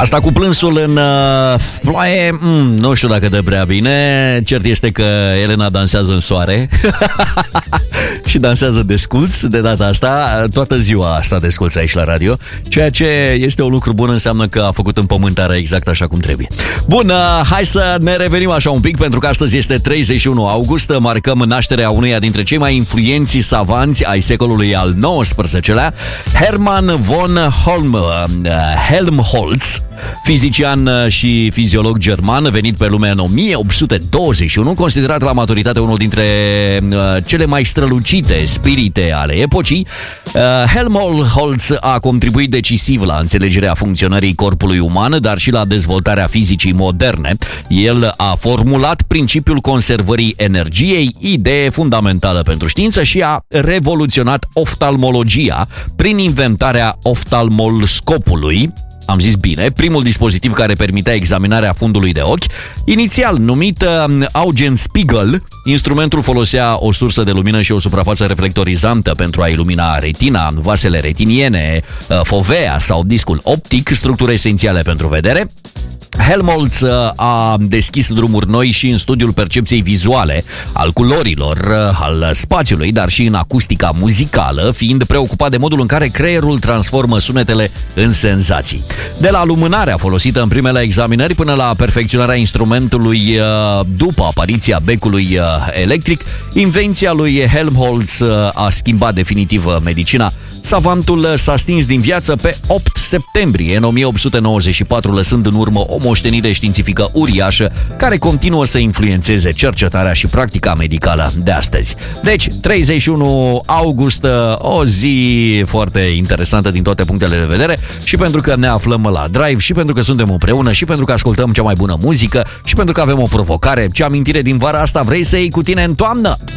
Asta cu plânsul în ploaie, nu știu dacă dă prea bine. Cert este că Elena dansează în soare și dansează desculț de data asta. Toată ziua asta desculț aici la radio, ceea ce este un lucru bun, înseamnă că a făcut împământarea exact așa cum trebuie. Bun, hai să ne revenim așa un pic, pentru că astăzi este 31 august. Marcăm nașterea unuia dintre cei mai influenți savanți ai secolului al XIX-lea, Hermann von Helmholtz, fizician și fiziolog german, venit pe lume în 1821, considerat la maturitate unul dintre cele mai strălucite spirite ale epocii. Helmholtz a contribuit decisiv la înțelegerea funcționării corpului uman, dar și la dezvoltarea fizicii moderne. El a formulat principiul conservării energiei, idee fundamentală pentru știință, și a revoluționat oftalmologia prin inventarea oftalmoscopului. Am zis bine, primul dispozitiv care permitea examinarea fundului de ochi. Inițial numit Augenspiegel, instrumentul folosea o sursă de lumină și o suprafață reflectorizantă pentru a ilumina retina, vasele retiniene, fovea sau discul optic, structuri esențiale pentru vedere. Helmholtz a deschis drumuri noi și în studiul percepției vizuale, al culorilor, al spațiului, dar și în acustica muzicală, fiind preocupat de modul în care creierul transformă sunetele în senzații. De la lumânarea folosită în primele examinări până la perfecționarea instrumentului după apariția becului electric, invenția lui Helmholtz a schimbat definitiv medicina. Savantul s-a stins din viață pe 8 septembrie în 1894, lăsând în urmă o moștenire științifică uriașă care continuă să influențeze cercetarea și practica medicală de astăzi. Deci, 31 august, o zi foarte interesantă din toate punctele de vedere, și pentru că ne aflăm la Drive, și pentru că suntem împreună, și pentru că ascultăm cea mai bună muzică, și pentru că avem o provocare. Ce amintire din vara asta vrei să iei cu tine în toamnă?